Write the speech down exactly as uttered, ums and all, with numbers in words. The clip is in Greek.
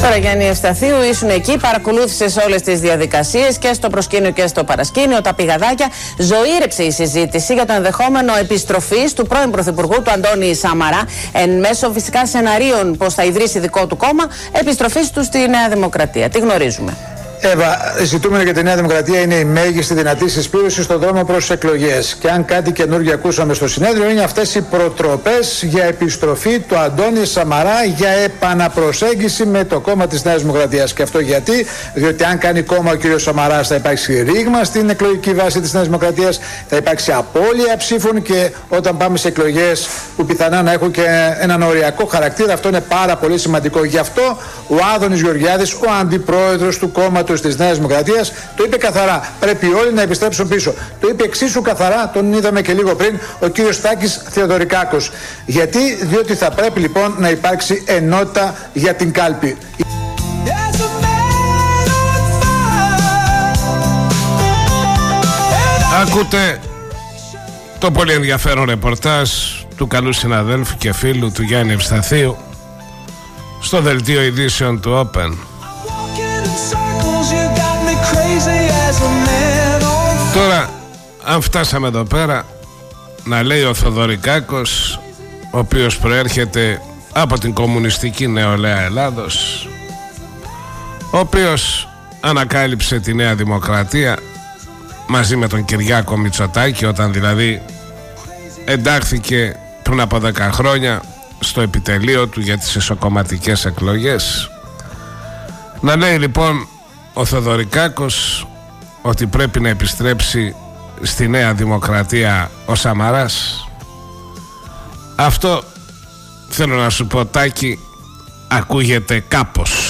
Τώρα, Γιάννη Ευσταθίου, ήσουν εκεί, παρακολούθησες όλες τις διαδικασίες και στο προσκήνιο και στο παρασκήνιο, τα πηγαδάκια. Ζωήρεψε η συζήτηση για το ενδεχόμενο επιστροφής του πρώην Πρωθυπουργού, του Αντώνη Σαμαρά, εν μέσω φυσικά σεναρίων πως θα ιδρύσει δικό του κόμμα, επιστροφής του στη Νέα Δημοκρατία. Τι γνωρίζουμε? Εύα, ζητούμενο για τη Νέα Δημοκρατία είναι η μέγιστη δυνατή συσπήρωση στον δρόμο προς τις εκλογές. Και αν κάτι καινούργιο ακούσαμε στο συνέδριο, είναι αυτές οι προτροπές για επιστροφή του Αντώνη Σαμαρά για επαναπροσέγγιση με το κόμμα της Νέας Δημοκρατίας. Και αυτό γιατί? Διότι αν κάνει κόμμα ο κ. Σαμαράς, θα υπάρξει ρήγμα στην εκλογική βάση της Νέας Δημοκρατίας, θα υπάρξει απώλεια ψήφων και όταν πάμε σε εκλογές που πιθανά να έχουν και έναν οριακό χαρακτήρα, αυτό είναι πάρα πολύ σημαντικό. Γι' αυτό ο Άδωνης Γεωργιάδης, ο αντιπρόεδρος του κόμματος της Νέας Δημοκρατίας, το είπε καθαρά. Πρέπει όλοι να επιστρέψουν πίσω. Το είπε εξίσου καθαρά, τον είδαμε και λίγο πριν, ο κύριος Τάκης Θεοδωρικάκος. Γιατί? Διότι θα πρέπει λοιπόν να υπάρξει ενότητα για την κάλπη. Ακούτε το πολύ ενδιαφέρον ρεπορτάζ του καλού συναδέλφου και φίλου του Γιάννη Ευσταθίου στο δελτίο ειδήσεων του Open. Τώρα, αν φτάσαμε εδώ πέρα, να λέει ο Θεοδωρικάκος, ο οποίος προέρχεται από την κομμουνιστική νεολαία Ελλάδος, ο οποίος ανακάλυψε τη Νέα Δημοκρατία μαζί με τον Κυριάκο Μητσοτάκη, όταν δηλαδή εντάχθηκε πριν από δέκα χρόνια στο επιτελείο του για τις εσωκομματικές εκλογές. Να λέει λοιπόν ο Θεοδωρικάκος ότι πρέπει να επιστρέψει στη Νέα Δημοκρατία ο Σαμαράς. Αυτό, θέλω να σου πω, Τάκη, ακούγεται κάπως.